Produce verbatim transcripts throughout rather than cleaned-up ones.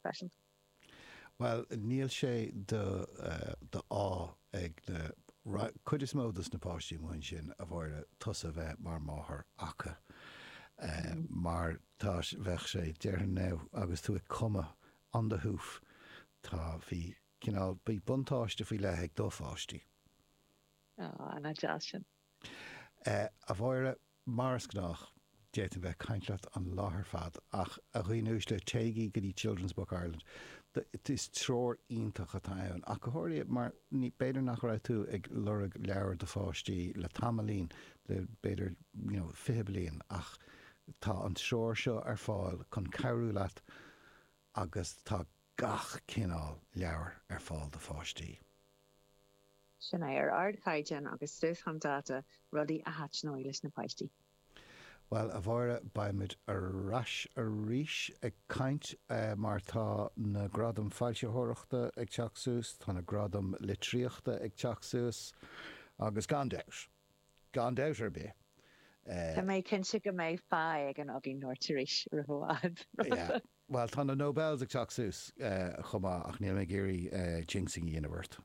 special. Well, níl sé de uh, de á ag na chuid is módas na páistí muin sin a bhhaire tusa bheith mar máthair acha. Uh, mm. Mar tá bheith sé dearhan now agus tú ag cuma an de húf tá bhí cinál bí buntáiste fao le ag dó fáistí. Oh, anna deas sin. Uh, a bhhaire mars gnách déit bheith caintleat an láthair fad ach a chuoinúis le téigi go dtí Children's Book Ireland. It is tror ítach a taann ach go háirí mar ní beidir nach raibh tú ag lurg leabhar de fáistí le tamalín le beidir you know, fiche bliain ach tá an seoir seo ar fáil chun cabhrú leat agus tá gach cinál leabhar ar fáil de fáistí. Sin é ar ard caiidean agus suas chamdáta rudaí a hatnóí leis na páistí. Well, a bhhaire baimid ar rais ar ríis ag caint uh, mar tá na gradam fáilteóireachta ag teach suas, tá na gradam litríochta ag teach suas, agus gan deis. Gan deis ar bé. Tá mé cinse go méid fá ag an agin nóirtaríis ar thuád. Yeah. Well, tá na Nobels ag teach suas uh, chumá ach níl mé géirí uh, jinxing í inabhairt.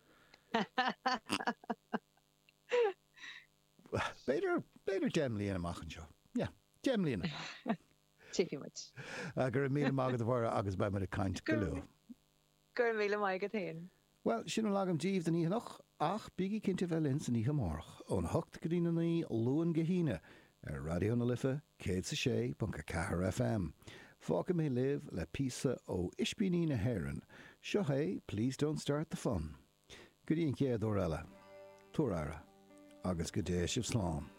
Beidir beidir gemlíon amachchan seo. Yeah, gemlíon. Tifi much. Gur míle mágad a bhara agus ba mar a caint go luú. Gur míle mágad hain. Well, sin lágam díomh den íhanach ach bíigi cinnte bheith lins an íhamárach ón hocht go dtína naí luúan gohíine ar radio na lifa cé sa sé bunca cahar F M. Fáca mé live le písa ó Ispíní na Héireann. Seo é, please don't start the fun. Go dtíon céad ó eile. Túr ara. Agus go dé sibh slán.